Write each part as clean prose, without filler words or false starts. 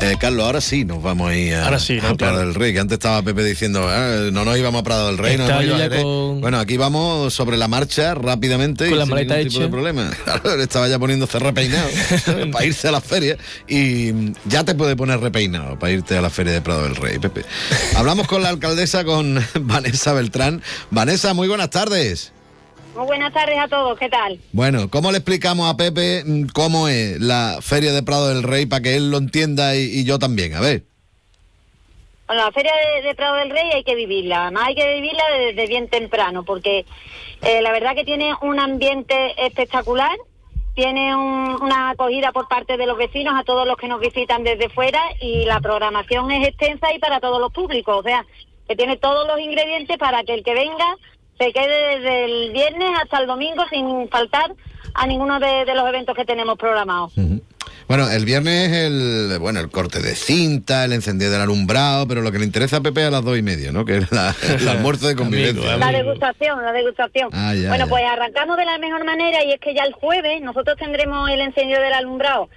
Carlos, ahora sí nos vamos a ir a Prado del Rey, que antes estaba Pepe diciendo no nos íbamos a Prado del Rey, Bueno, aquí vamos sobre la marcha rápidamente con y la sin maleta ningún tipo de problema. Claro, estaba ya poniéndose repeinado para irse a la feria y ya te puede poner repeinado para irte a la feria de Prado del Rey, Pepe. Hablamos con la alcaldesa, con Vanessa Beltrán. Vanessa, muy buenas tardes. Muy buenas tardes a todos, ¿qué tal? Bueno, ¿cómo le explicamos a Pepe cómo es la Feria de Prado del Rey para que él lo entienda y yo también? A ver. Bueno, la Feria de Prado del Rey hay que vivirla, además hay que vivirla desde bien temprano, porque la verdad que tiene un ambiente espectacular, tiene una acogida por parte de los vecinos a todos los que nos visitan desde fuera y la programación es extensa y para todos los públicos, o sea, que tiene todos los ingredientes para que el que venga se quede desde el viernes hasta el domingo sin faltar a ninguno de los eventos que tenemos programados. Uh-huh. Bueno, el viernes es el corte de cinta, el encendido del alumbrado, pero lo que le interesa a Pepe es a las 2:30, ¿no? Que es el almuerzo de convivencia. La degustación. Ya, bueno, pues arrancamos de la mejor manera y es que ya el jueves nosotros tendremos el encendido del alumbrado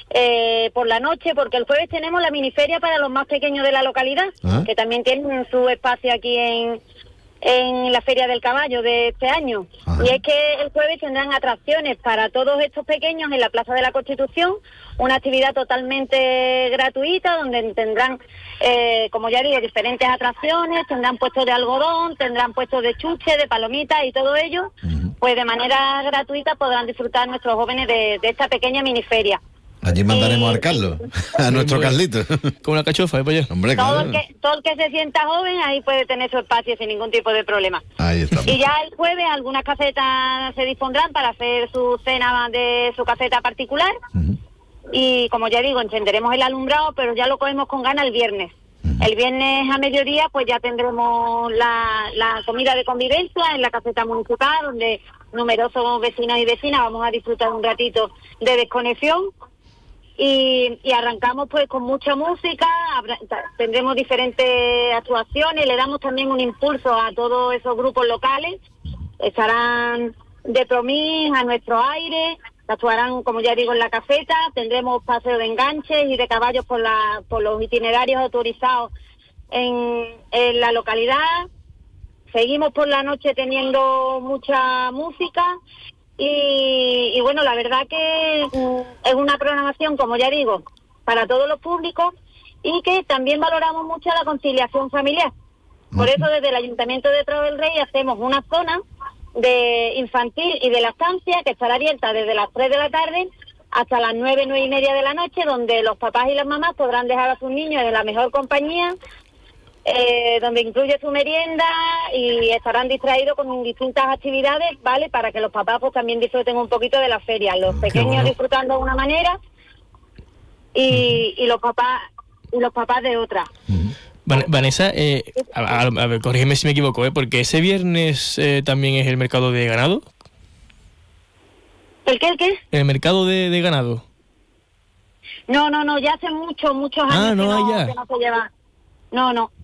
por la noche, porque el jueves tenemos la miniferia para los más pequeños de la localidad, que también tienen su espacio aquí en la Feria del Caballo de este año. Ajá. Y es que el jueves tendrán atracciones para todos estos pequeños en la Plaza de la Constitución, una actividad totalmente gratuita donde tendrán, como ya digo, diferentes atracciones, tendrán puestos de algodón, tendrán puestos de chuche, de palomitas y todo ello, pues de manera gratuita podrán disfrutar nuestros jóvenes de esta pequeña miniferia. Allí mandaremos a Carlos, a nuestro Carlito. Con una cachofa, pues ya. Hombre, claro. Todo el que se sienta joven ahí puede tener su espacio sin ningún tipo de problema. Ahí estamos. Y ya el jueves algunas casetas se dispondrán para hacer su cena de su caseta particular. Uh-huh. Y como ya digo, encenderemos el alumbrado, pero ya lo cogemos con ganas el viernes. Uh-huh. El viernes a mediodía pues ya tendremos la comida de convivencia en la caseta municipal, donde numerosos vecinos y vecinas vamos a disfrutar un ratito de desconexión. Y arrancamos pues con mucha música, tendremos diferentes actuaciones, le damos también un impulso a todos esos grupos locales, estarán de Promín, A Nuestro Aire, actuarán, como ya digo, en la caseta, tendremos paseo de enganches y de caballos por los itinerarios autorizados en la localidad, seguimos por la noche teniendo mucha música. Y bueno, la verdad que es una programación, como ya digo, para todos los públicos y que también valoramos mucho la conciliación familiar. Por eso desde el Ayuntamiento de Prado del Rey hacemos una zona de infantil y de lactancia que estará abierta desde las 3 de la tarde hasta las 9:30 de la noche, donde los papás y las mamás podrán dejar a sus niños en la mejor compañía, donde incluye su merienda y estarán distraídos con distintas actividades, ¿vale? Para que los papás pues también disfruten un poquito de la feria, los pequeños disfrutando de una manera y los papás de otra. Vanessa, a ver, corrígeme si me equivoco, porque ese viernes también es el mercado de ganado. ¿El qué? El mercado de ganado. No, ya hace muchos años que no se lleva. No.